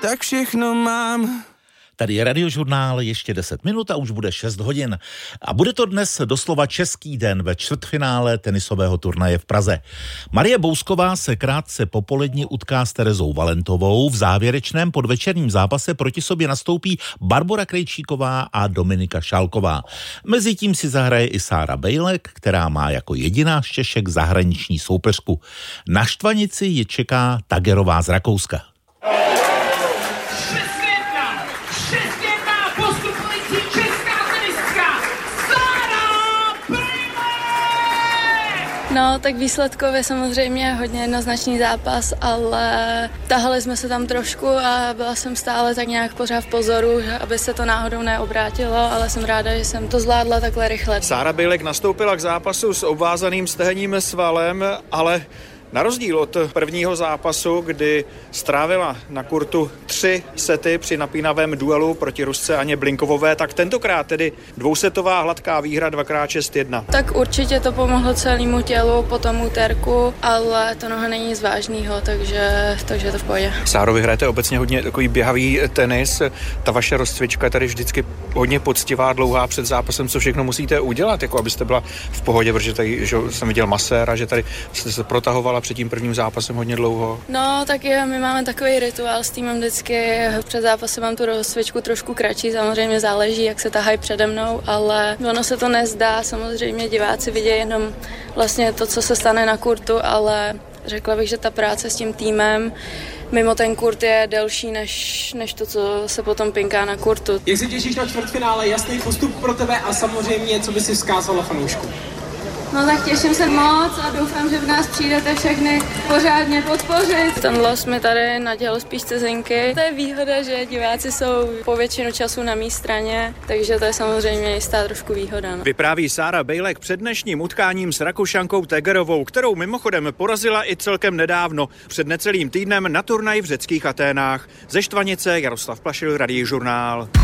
tak všechno mám. Tady je Radiožurnál, ještě 10 minut a už bude 6 hodin. A bude to dnes doslova český den ve čtvrtfinále tenisového turnaje v Praze. Marie Bousková se krátce popolední utká s Terezou Valentovou. V závěrečném podvečerním zápase proti sobě nastoupí Barbora Krejčíková a Dominika Šálková. Mezitím si zahraje i Sára Bejlek, která má jako jediná z Češek zahraniční soupeřku. Na štvanici ji čeká Tagerová z Rakouska. No, tak výsledkově samozřejmě hodně jednoznačný zápas, ale tahali jsme se tam trošku a byla jsem stále tak nějak pořád v pozoru, aby se to náhodou neobrátilo, ale jsem ráda, že jsem to zvládla takhle rychle. Sára Bejlek nastoupila k zápasu s obvázaným stehenním svalem, ale na rozdíl od prvního zápasu, kdy strávila na kurtu 3 sety při napínavém duelu proti Rusce Aně Blinkovové, tak tentokrát tedy dvousetová hladká výhra 2x6-1. Tak určitě to pomohlo celému tělu po tom úterku, ale to noha není nic vážného, takže je to v pohodě. Sáro, vy hrajete obecně hodně takový běhavý tenis. Ta vaše rozcvička tady vždycky hodně poctivá, dlouhá před zápasem. Co všechno musíte udělat, jako abyste byla v pohodě, protože tady že jsem viděl maséra, že tady jste se protahovala před tím prvním zápasem hodně dlouho. No, tak jo, my máme takový rituál s týmem vždycky. Před zápasem mám tu rozcvičku trošku kratší, samozřejmě záleží, jak se tahají přede mnou, ale ono se to nezdá, samozřejmě diváci vidí jenom vlastně to, co se stane na kurtu, ale řekla bych, že ta práce s tím týmem mimo ten kurt je delší než to, co se potom pinká na kurtu. Jak se těšíš na čtvrtfinále? Jasný postup pro tebe a samozřejmě, co by si vzkázala fanoušku? No tak těším se moc a doufám, že v nás přijdete všechny pořádně podpořit. Ten los mi tady nadělal spíš cizinky. To je výhoda, že diváci jsou po většinu času na mé straně, takže to je samozřejmě jistá trošku výhoda. No. Vypráví Sára Bejlek před dnešním utkáním s Rakušankou Tagerovou, kterou mimochodem porazila i celkem nedávno, před necelým týdnem na turnaji v řeckých Aténách. Ze Štvanice Jaroslav Plašil, Radiožurnál.